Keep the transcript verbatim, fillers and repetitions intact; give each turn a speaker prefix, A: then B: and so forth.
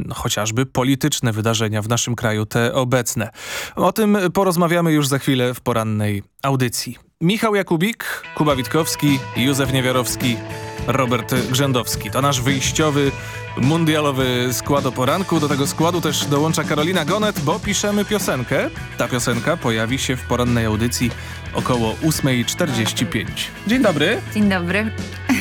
A: no, chociażby polityczne wydarzenia w naszym kraju, te obecne. O tym porozmawiamy już za chwilę w porannej audycji. Michał Jakubik, Kuba Witkowski, Józef Niewiarowski, Robert Grzędowski. To nasz wyjściowy, mundialowy skład o poranku. Do tego składu też dołącza Karolina Gonet, bo piszemy piosenkę. Ta piosenka pojawi się w porannej audycji około ósma czterdzieści pięć. Dzień dobry.
B: Dzień dobry.